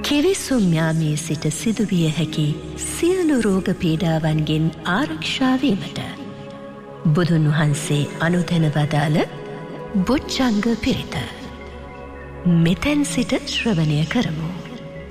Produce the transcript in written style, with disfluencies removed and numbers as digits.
කිවිසුම් යාමේ සිට සිදුවිය හැකි සියලු රෝග පීඩාවන්ගෙන් ආරක්ෂාවීමට බුදුන් වහන්සේ අනුදැන වදාළ බොජ්ජංග පිරිත මෙතැන් සිට ශ්‍රවණය කරමු.